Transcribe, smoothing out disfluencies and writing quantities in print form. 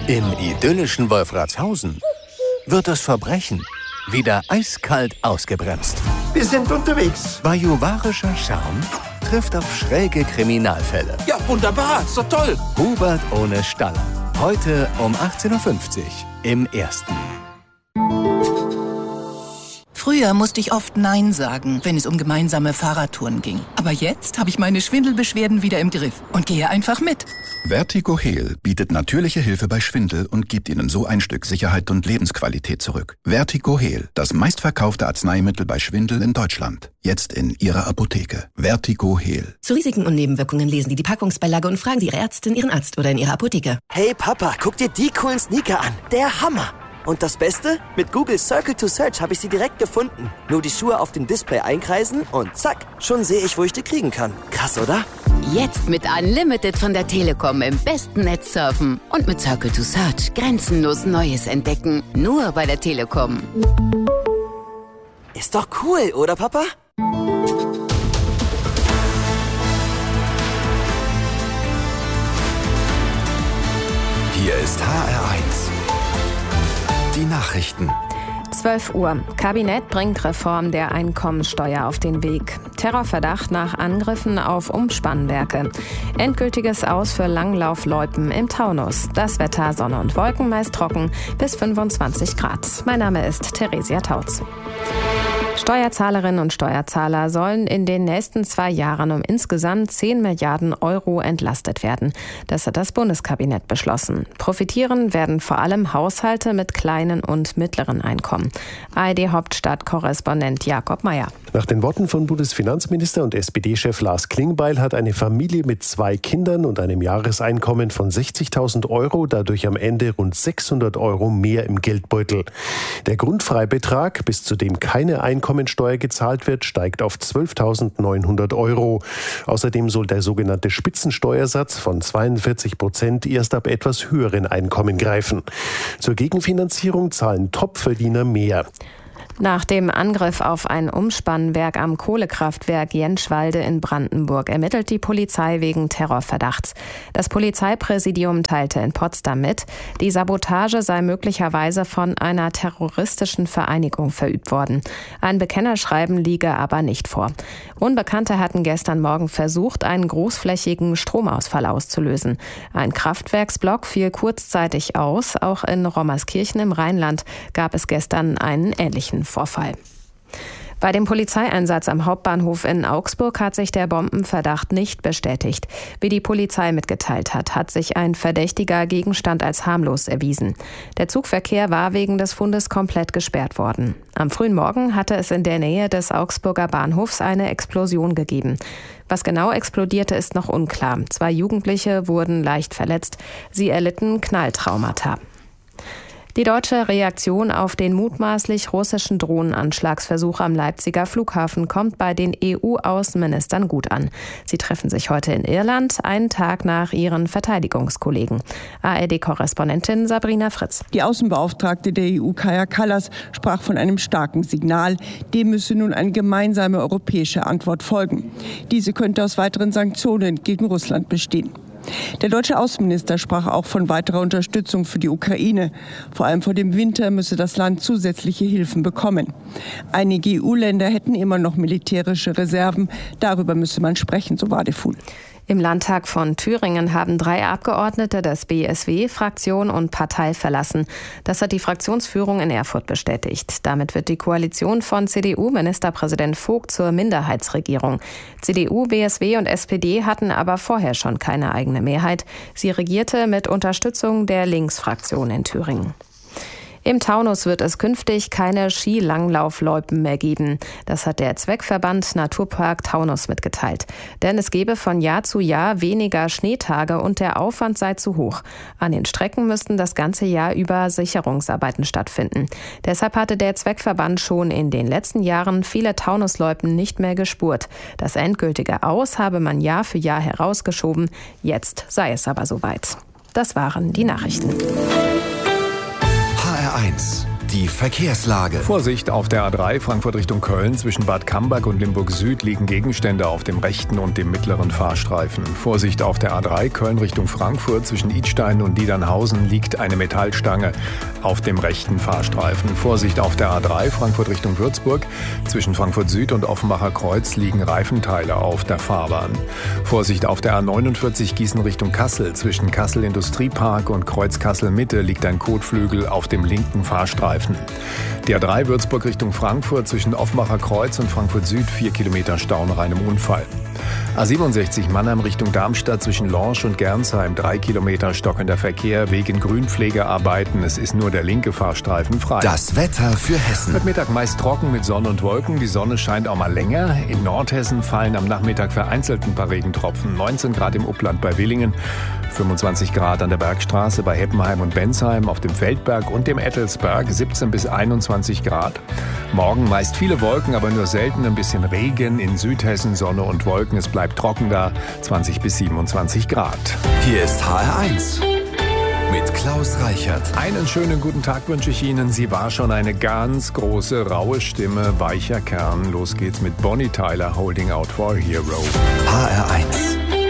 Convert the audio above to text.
Im idyllischen Wolfratshausen wird das Verbrechen wieder eiskalt ausgebremst. Wir sind unterwegs. Bajuwarischer Charme trifft auf schräge Kriminalfälle. Ja, wunderbar, so toll. Hubert ohne Staller. Heute um 18.50 Uhr im Ersten. Früher musste ich oft Nein sagen, wenn es um gemeinsame Fahrradtouren ging. Aber jetzt habe ich meine Schwindelbeschwerden wieder im Griff und gehe einfach mit. Vertigo Heal bietet natürliche Hilfe bei Schwindel und gibt Ihnen so ein Stück Sicherheit und Lebensqualität zurück. Vertigo Heal, das meistverkaufte Arzneimittel bei Schwindel in Deutschland. Jetzt in Ihrer Apotheke. Vertigo Heal. Zu Risiken und Nebenwirkungen lesen Sie die Packungsbeilage und fragen Sie Ihre Ärztin, Ihren Arzt oder in Ihrer Apotheke. Hey Papa, guck dir die coolen Sneaker an. Der Hammer. Und das Beste? Mit Google Circle to Search habe ich sie direkt gefunden. Nur die Schuhe auf dem Display einkreisen und zack, schon sehe ich, wo ich die kriegen kann. Krass, oder? Jetzt mit Unlimited von der Telekom im besten Netz surfen. Und mit Circle to Search grenzenlos Neues entdecken. Nur bei der Telekom. Ist doch cool, oder Papa? Hier ist HR1. Die Nachrichten. 12 Uhr. Kabinett bringt Reform der Einkommensteuer auf den Weg. Terrorverdacht nach Angriffen auf Umspannwerke. Endgültiges Aus für Langlaufloipen im Taunus. Das Wetter, Sonne und Wolken, meist trocken, bis 25 Grad. Mein Name ist Theresia Tautz. Steuerzahlerinnen und Steuerzahler sollen in den nächsten 2 Jahren um insgesamt 10 Milliarden Euro entlastet werden. Das hat das Bundeskabinett beschlossen. Profitieren werden vor allem Haushalte mit kleinen und mittleren Einkommen. ARD-Hauptstadtkorrespondent Jakob Mayer. Nach den Worten von Bundesfinanzminister und SPD-Chef Lars Klingbeil hat eine Familie mit 2 Kindern und einem Jahreseinkommen von 60.000 Euro dadurch am Ende rund 600 Euro mehr im Geldbeutel. Der Grundfreibetrag, bis zu dem keine Einkommensteuer gezahlt wird, steigt auf 12.900 Euro. Außerdem soll der sogenannte Spitzensteuersatz von 42% erst ab etwas höheren Einkommen greifen. Zur Gegenfinanzierung zahlen Topverdiener mehr. Nach dem Angriff auf ein Umspannwerk am Kohlekraftwerk Jentschwalde in Brandenburg ermittelt die Polizei wegen Terrorverdachts. Das Polizeipräsidium teilte in Potsdam mit, die Sabotage sei möglicherweise von einer terroristischen Vereinigung verübt worden. Ein Bekennerschreiben liege aber nicht vor. Unbekannte hatten gestern Morgen versucht, einen großflächigen Stromausfall auszulösen. Ein Kraftwerksblock fiel kurzzeitig aus. Auch in Rommerskirchen im Rheinland gab es gestern einen ähnlichen Vorfall. Bei dem Polizeieinsatz am Hauptbahnhof in Augsburg hat sich der Bombenverdacht nicht bestätigt. Wie die Polizei mitgeteilt hat, hat sich ein verdächtiger Gegenstand als harmlos erwiesen. Der Zugverkehr war wegen des Fundes komplett gesperrt worden. Am frühen Morgen hatte es in der Nähe des Augsburger Bahnhofs eine Explosion gegeben. Was genau explodierte, ist noch unklar. 2 Jugendliche wurden leicht verletzt. Sie erlitten Knalltraumata. Die deutsche Reaktion auf den mutmaßlich russischen Drohnenanschlagsversuch am Leipziger Flughafen kommt bei den EU-Außenministern gut an. Sie treffen sich heute in Irland, einen Tag nach ihren Verteidigungskollegen. ARD-Korrespondentin Sabrina Fritz. Die Außenbeauftragte der EU, Kaja Kallas, sprach von einem starken Signal. Dem müsse nun eine gemeinsame europäische Antwort folgen. Diese könnte aus weiteren Sanktionen gegen Russland bestehen. Der deutsche Außenminister sprach auch von weiterer Unterstützung für die Ukraine. Vor allem vor dem Winter müsse das Land zusätzliche Hilfen bekommen. Einige EU-Länder hätten immer noch militärische Reserven. Darüber müsse man sprechen, so Wadefuhl. Im Landtag von Thüringen haben 3 Abgeordnete des BSW Fraktion und Partei verlassen. Das hat die Fraktionsführung in Erfurt bestätigt. Damit wird die Koalition von CDU-Ministerpräsident Vogt zur Minderheitsregierung. CDU, BSW und SPD hatten aber vorher schon keine eigene Mehrheit. Sie regierte mit Unterstützung der Linksfraktion in Thüringen. Im Taunus wird es künftig keine Skilanglaufloipen mehr geben. Das hat der Zweckverband Naturpark Taunus mitgeteilt. Denn es gebe von Jahr zu Jahr weniger Schneetage und der Aufwand sei zu hoch. An den Strecken müssten das ganze Jahr über Sicherungsarbeiten stattfinden. Deshalb hatte der Zweckverband schon in den letzten Jahren viele Taunusloipen nicht mehr gespurt. Das endgültige Aus habe man Jahr für Jahr herausgeschoben. Jetzt sei es aber soweit. Das waren die Nachrichten. HR1, die Verkehrslage. Vorsicht auf der A3 Frankfurt Richtung Köln. Zwischen Bad Camberg und Limburg Süd liegen Gegenstände auf dem rechten und dem mittleren Fahrstreifen. Vorsicht auf der A3 Köln Richtung Frankfurt. Zwischen Idstein und Niedernhausen liegt eine Metallstange auf dem rechten Fahrstreifen. Vorsicht auf der A3 Frankfurt Richtung Würzburg. Zwischen Frankfurt Süd und Offenbacher Kreuz liegen Reifenteile auf der Fahrbahn. Vorsicht auf der A49 Gießen Richtung Kassel. Zwischen Kassel Industriepark und Kreuz Kassel Mitte liegt ein Kotflügel auf dem linken Fahrstreifen. Die A3 Würzburg Richtung Frankfurt zwischen Offenbacher Kreuz und Frankfurt Süd 4 Kilometer Stau nach einem Unfall. A67 Mannheim Richtung Darmstadt zwischen Lorsch und Gernsheim 3 Kilometer stockender Verkehr wegen Grünpflegearbeiten. Es ist nur der linke Fahrstreifen frei. Das Wetter für Hessen. Heute Mittag meist trocken mit Sonne und Wolken. Die Sonne scheint auch mal länger. In Nordhessen fallen am Nachmittag vereinzelt ein paar Regentropfen. 19 Grad im Upland bei Willingen. 25 Grad an der Bergstraße bei Heppenheim und Bensheim, auf dem Feldberg und dem Ettelsberg 17 bis 21 Grad. Morgen meist viele Wolken, aber nur selten ein bisschen Regen. In Südhessen Sonne und Wolken. Es bleibt trocken da, 20 bis 27 Grad. Hier ist HR1 mit Klaus Reichert. Einen schönen guten Tag wünsche ich Ihnen. Sie war schon eine ganz große, raue Stimme, weicher Kern. Los geht's mit Bonnie Tyler, Holding Out for a Hero. HR1.